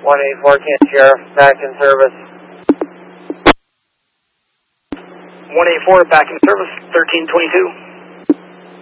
184 Kansas Sheriff, back in service. 184 back in service, 1322.